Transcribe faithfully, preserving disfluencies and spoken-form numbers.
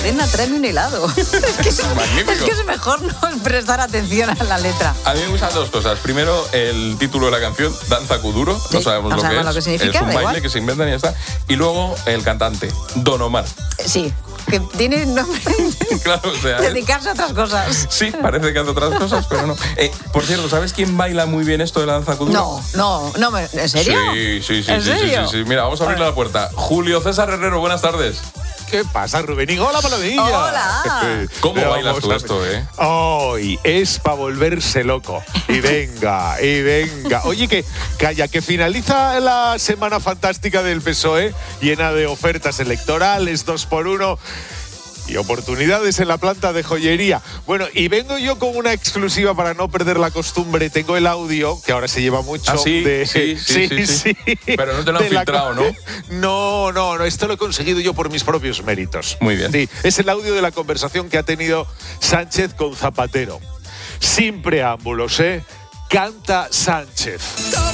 Elena, tráeme un helado. Es que es, Magnífico. es que es mejor no prestar atención a la letra. A mí me gustan dos cosas. Primero, el título de la canción, Danza Kuduro. Sí, no sabemos, no lo, sabemos que lo que es. significa, Es un da baile igual. que se inventan y ya está. Y luego, el cantante, Don Omar. Sí, que tiene nombre Claro, o sea... de es- dedicarse a otras cosas. Sí, parece que hace otras cosas, pero no. Eh, por cierto, ¿sabes quién baila muy bien esto de la danza kuduro? No, no, no, me- ¿en serio? Sí, sí, sí, ¿En sí, sí, serio? sí, sí. Mira, vamos a abrirle la puerta. Julio César Herrero, buenas tardes. ¿Qué pasa, Rubén? ¡Hola, Palomilla! Hola. ¿Cómo Pero bailas vamos tú a- esto, eh? Hoy es para volverse loco. Y venga, y venga. Oye, que calla, que finaliza la semana fantástica del P S O E, llena de ofertas electorales, dos por uno. Y oportunidades en la planta de joyería. Bueno, y vengo yo con una exclusiva para no perder la costumbre. Tengo el audio, que ahora se lleva mucho. Ah, sí, de, sí, sí, sí, sí. Pero no te lo han de la- filtrado, ¿no? No, no, no. Esto lo he conseguido yo por mis propios méritos. Muy bien. Sí, es el audio de la conversación que ha tenido Sánchez con Zapatero. Sin preámbulos, ¿eh? Canta Sánchez.